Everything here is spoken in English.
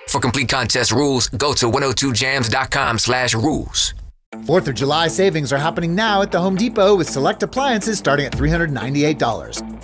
For complete contest rules, go to 102jams.com/rules. 4th of July savings are happening now at the Home Depot with select appliances starting at $398.